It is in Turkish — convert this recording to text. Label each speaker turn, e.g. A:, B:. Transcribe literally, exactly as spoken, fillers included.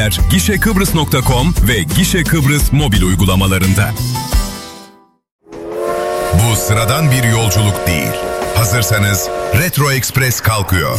A: gişe kıbrıs nokta com ve Gişe Kıbrıs mobil uygulamalarında.
B: Bu sıradan bir yolculuk değil. Hazırsanız Retro Express kalkıyor.